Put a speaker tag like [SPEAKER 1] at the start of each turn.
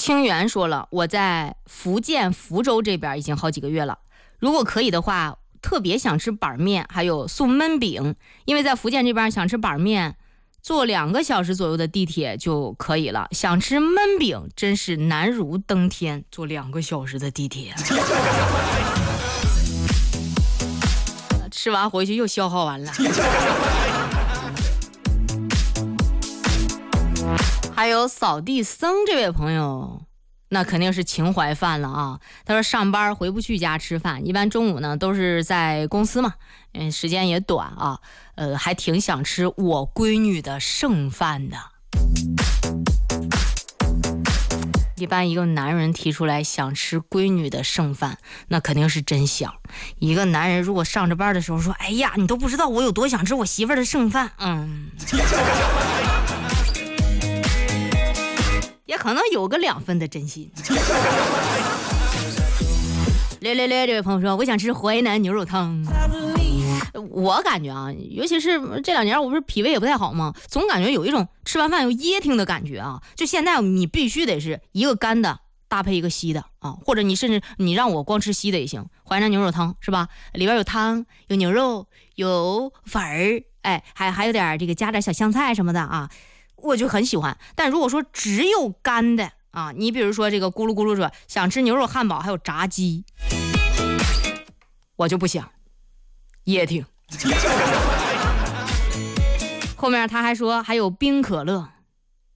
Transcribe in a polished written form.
[SPEAKER 1] 清源说了，我在福建福州这边已经好几个月了，如果可以的话，特别想吃板面，还有素焖饼，因为在福建这边想吃板面，坐2个小时左右的地铁就可以了。想吃焖饼，真是难如登天，坐2个小时的地铁，吃完回去又消耗完了。还有扫地僧这位朋友，那肯定是情怀饭了啊！他说上班回不去家吃饭，一般中午呢都是在公司嘛，时间也短啊，还挺想吃我闺女的剩饭的。一般一个男人提出来想吃闺女的剩饭，那肯定是真想。一个男人如果上着班的时候说，哎呀，你都不知道我有多想吃我媳妇儿的剩饭，也可能有个2分的真心。这位朋友说，我想吃淮南牛肉汤。我感觉啊，尤其是这2年我不是脾胃也不太好吗，总感觉有一种吃完饭又噎挺的感觉啊。就现在你必须得是一个干的搭配一个稀的啊，或者你甚至你让我光吃稀的也行。淮南牛肉汤是吧，里边有汤有牛肉有粉儿，还有点这个加点小香菜什么的啊，我就很喜欢。但如果说只有干的啊，你比如说这个咕噜咕噜说想吃牛肉汉堡还有炸鸡，我就不想噎挺。后面他还说还有冰可乐，